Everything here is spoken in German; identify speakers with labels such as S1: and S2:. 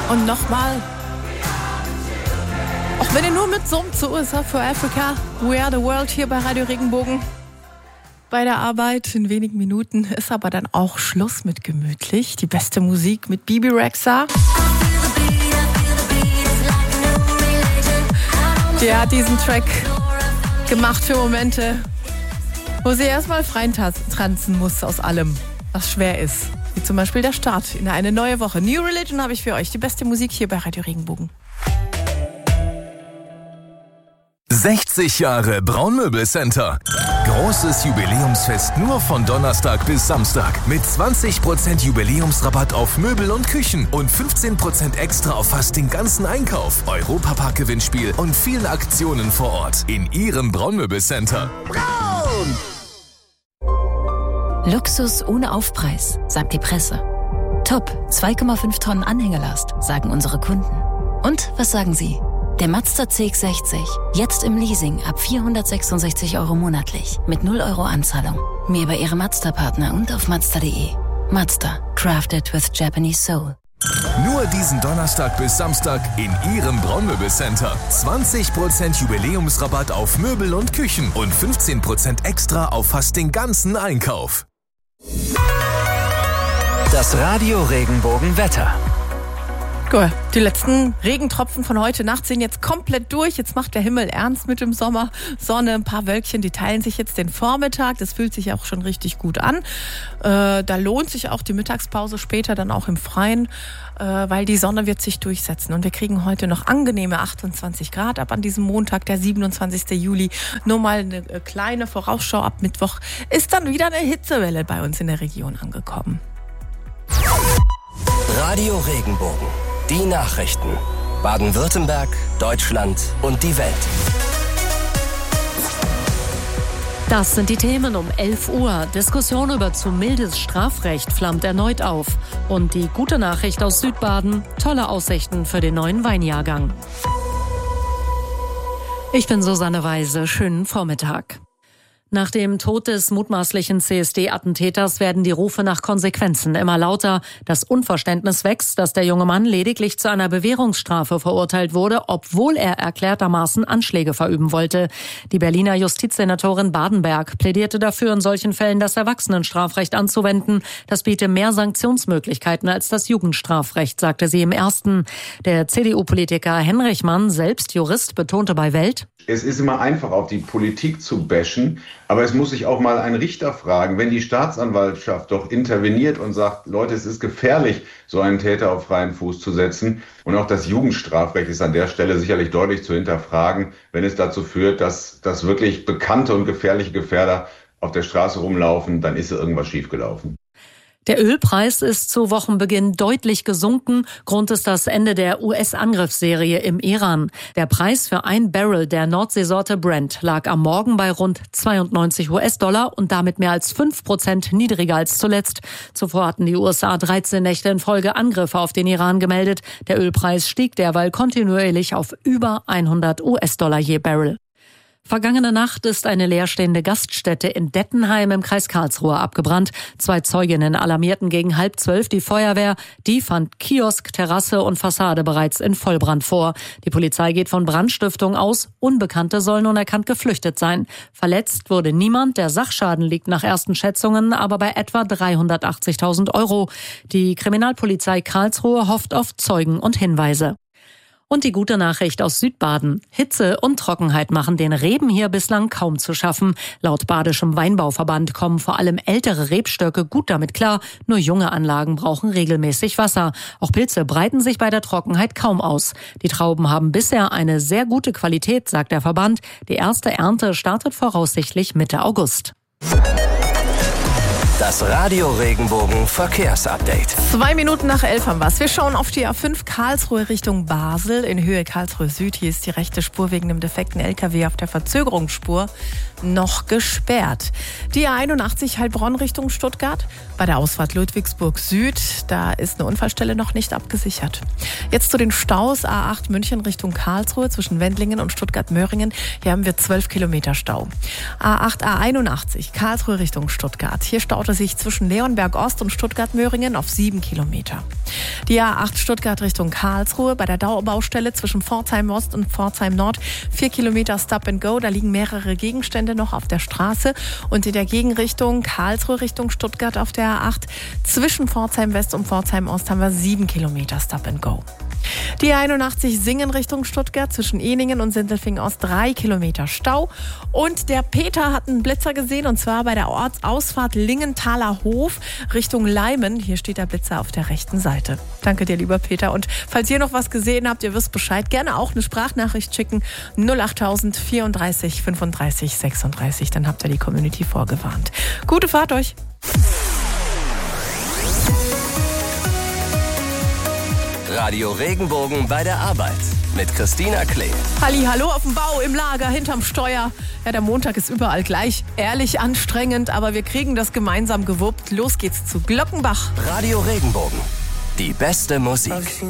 S1: Und nochmal. Auch wenn ihr nur mitsummt zu USA for Africa, We Are the World hier bei Radio Regenbogen. Bei der Arbeit in wenigen Minuten ist aber dann auch Schluss mit gemütlich. Die beste Musik mit Bibi Rexha. Der hat diesen Track gemacht für Momente, wo sie erstmal frei tanzen muss aus allem, was schwer ist. Wie zum Beispiel der Start in eine neue Woche. New Religion habe ich für euch. Die beste Musik hier bei Radio Regenbogen.
S2: 60 Jahre Braunmöbelcenter. Großes Jubiläumsfest nur von Donnerstag bis Samstag. Mit 20% Jubiläumsrabatt auf Möbel und Küchen und 15% extra auf fast den ganzen Einkauf. Europapark-Gewinnspiel und vielen Aktionen vor Ort. In Ihrem Braunmöbelcenter. Braun!
S3: Luxus ohne Aufpreis, sagt die Presse. Top, 2,5 Tonnen Anhängelast, sagen unsere Kunden. Und was sagen Sie? Der Mazda CX-60, jetzt im Leasing ab 466 € monatlich, mit 0 € Anzahlung. Mehr über Ihre Mazda-Partner und auf Mazda.de. Mazda, crafted with Japanese soul.
S2: Nur diesen Donnerstag bis Samstag in Ihrem Braunmöbelcenter. 20% Jubiläumsrabatt auf Möbel und Küchen und 15% extra auf fast den ganzen Einkauf.
S4: Das Radio Regenbogen Wetter.
S1: Gut, die letzten Regentropfen von heute Nacht sind jetzt komplett durch. Jetzt macht der Himmel ernst mit dem Sommer. Sonne, ein paar Wölkchen, die teilen sich jetzt den Vormittag. Das fühlt sich auch schon richtig gut an. Da lohnt sich auch die Mittagspause später dann auch im Freien, weil die Sonne wird sich durchsetzen. Und wir kriegen heute noch angenehme 28 Grad ab an diesem Montag, der 27. Juli. Nur mal eine kleine Vorausschau ab Mittwoch ist dann wieder eine Hitzewelle bei uns in der Region angekommen.
S4: Radio Regenbogen. Die Nachrichten. Baden-Württemberg, Deutschland und die Welt.
S5: Das sind die Themen um 11 Uhr. Diskussion über zu mildes Strafrecht flammt erneut auf. Und die gute Nachricht aus Südbaden, tolle Aussichten für den neuen Weinjahrgang. Ich bin Susanne Weise, schönen Vormittag. Nach dem Tod des mutmaßlichen CSD-Attentäters werden die Rufe nach Konsequenzen immer lauter. Das Unverständnis wächst, dass der junge Mann lediglich zu einer Bewährungsstrafe verurteilt wurde, obwohl er erklärtermaßen Anschläge verüben wollte. Die Berliner Justizsenatorin Badenberg plädierte dafür, in solchen Fällen das Erwachsenenstrafrecht anzuwenden. Das biete mehr Sanktionsmöglichkeiten als das Jugendstrafrecht, sagte sie im Ersten. Der CDU-Politiker Henrichmann, selbst Jurist, betonte bei Welt:
S6: Es ist immer einfach, auf die Politik zu bashen, aber es muss sich auch mal ein Richter fragen, wenn die Staatsanwaltschaft doch interveniert und sagt, Leute, es ist gefährlich, so einen Täter auf freien Fuß zu setzen. Und auch das Jugendstrafrecht ist an der Stelle sicherlich deutlich zu hinterfragen, wenn es dazu führt, dass wirklich bekannte und gefährliche Gefährder auf der Straße rumlaufen, dann ist irgendwas schiefgelaufen.
S5: Der Ölpreis ist zu Wochenbeginn deutlich gesunken. Grund ist das Ende der US-Angriffsserie im Iran. Der Preis für ein Barrel der Nordseesorte Brent lag am Morgen bei rund 92 US-Dollar und damit mehr als 5% niedriger als zuletzt. Zuvor hatten die USA 13 Nächte in Folge Angriffe auf den Iran gemeldet. Der Ölpreis stieg derweil kontinuierlich auf über 100 US-Dollar je Barrel. Vergangene Nacht ist eine leerstehende Gaststätte in Dettenheim im Kreis Karlsruhe abgebrannt. 2 Zeuginnen alarmierten gegen 11:30 die Feuerwehr. Die fand Kiosk, Terrasse und Fassade bereits in Vollbrand vor. Die Polizei geht von Brandstiftung aus. Unbekannte sollen unerkannt geflüchtet sein. Verletzt wurde niemand. Der Sachschaden liegt nach ersten Schätzungen aber bei etwa 380.000 €. Die Kriminalpolizei Karlsruhe hofft auf Zeugen und Hinweise. Und die gute Nachricht aus Südbaden. Hitze und Trockenheit machen den Reben hier bislang kaum zu schaffen. Laut Badischem Weinbauverband kommen vor allem ältere Rebstöcke gut damit klar. Nur junge Anlagen brauchen regelmäßig Wasser. Auch Pilze breiten sich bei der Trockenheit kaum aus. Die Trauben haben bisher eine sehr gute Qualität, sagt der Verband. Die erste Ernte startet voraussichtlich Mitte August.
S4: Das Radio Regenbogen Verkehrsupdate.
S1: 2 Minuten nach 11 haben wir's. Wir schauen auf die A5 Karlsruhe Richtung Basel in Höhe Karlsruhe Süd. Hier ist die rechte Spur wegen einem defekten LKW auf der Verzögerungsspur. noch gesperrt. Die A81 Heilbronn Richtung Stuttgart. Bei der Ausfahrt Ludwigsburg Süd, da ist eine Unfallstelle noch nicht abgesichert. Jetzt zu den Staus. A8 München Richtung Karlsruhe zwischen Wendlingen und Stuttgart-Möhringen. Hier haben wir 12 Kilometer Stau. A81 Karlsruhe Richtung Stuttgart. Hier staute sich zwischen Leonberg Ost und Stuttgart-Möhringen auf 7 Kilometer. Die A8 Stuttgart Richtung Karlsruhe bei der Dauerbaustelle zwischen Pforzheim Ost und Pforzheim Nord 4 Kilometer Stop and Go. Da liegen mehrere Gegenstände noch auf der Straße. Und in der Gegenrichtung Karlsruhe Richtung Stuttgart auf der A8 zwischen Pforzheim West und Pforzheim Ost haben wir 7 Kilometer Stop and Go. Die A81 Singen Richtung Stuttgart zwischen Eningen und Sindelfingen Ost 3 Kilometer Stau. Und der Peter hat einen Blitzer gesehen und zwar bei der Ortsausfahrt Lingenthaler Hof Richtung Leimen. Hier steht der Blitzer auf der rechten Seite. Danke dir, lieber Peter. Und falls ihr noch was gesehen habt, ihr wisst Bescheid, gerne auch eine Sprachnachricht schicken. 08000 34 35 36. Dann habt ihr die Community vorgewarnt. Gute Fahrt euch.
S4: Radio Regenbogen bei der Arbeit mit Christina Klee.
S1: Hallihallo auf dem Bau, im Lager, hinterm Steuer. Ja, der Montag ist überall gleich. Ehrlich anstrengend, aber wir kriegen das gemeinsam gewuppt. Los geht's zu Glockenbach.
S4: Radio Regenbogen. Die beste Musik.